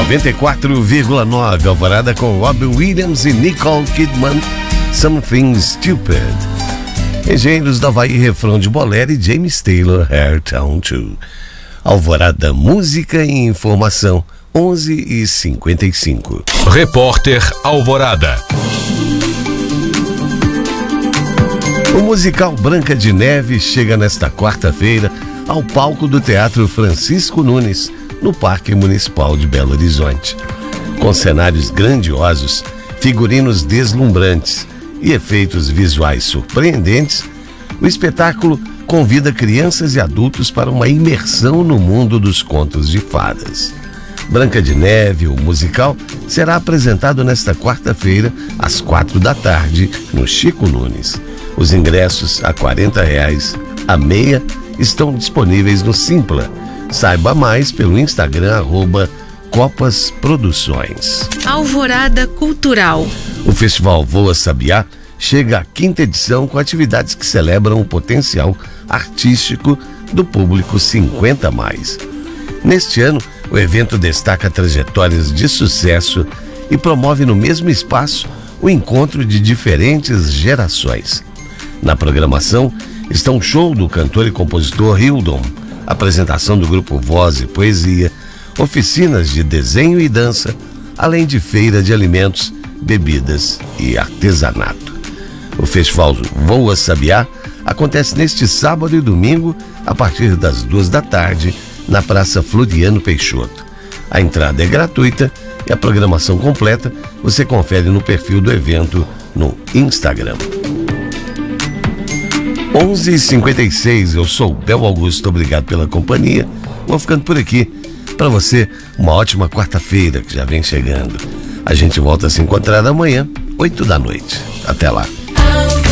94,9 Alvorada com Robbie Williams e Nicole Kidman, Something Stupid. Engenheiros do Havaí, refrão de Bolero e James Taylor, Hairtown 2. Alvorada, música e informação, 11h55. Repórter Alvorada. O musical Branca de Neve chega nesta quarta-feira ao palco do Teatro Francisco Nunes, no Parque Municipal de Belo Horizonte. Com cenários grandiosos, figurinos deslumbrantes e efeitos visuais surpreendentes, o espetáculo convida crianças e adultos para uma imersão no mundo dos contos de fadas. Branca de Neve, o musical, será apresentado nesta quarta-feira, às 16h, no Chico Nunes. Os ingressos a R$ 40, a meia, estão disponíveis no Simpla. Saiba mais pelo Instagram, @Copas Produções. Alvorada Cultural. O Festival Voa Sabiá chega à 5ª edição com atividades que celebram o potencial artístico do público 50+. Neste ano, o evento destaca trajetórias de sucesso e promove no mesmo espaço o encontro de diferentes gerações. Na programação estão show do cantor e compositor Hildon, apresentação do grupo Voz e Poesia, oficinas de desenho e dança, além de feira de alimentos, bebidas e artesanato. O Festival Voa Sabiá acontece neste sábado e domingo, a partir das 14h, na Praça Floriano Peixoto. A entrada é gratuita e a programação completa você confere no perfil do evento no Instagram. 11h56, eu sou o Bel Augusto, obrigado pela companhia. Vou ficando por aqui. Para você, uma ótima quarta-feira que já vem chegando. A gente volta a se encontrar amanhã, 20h. Até lá.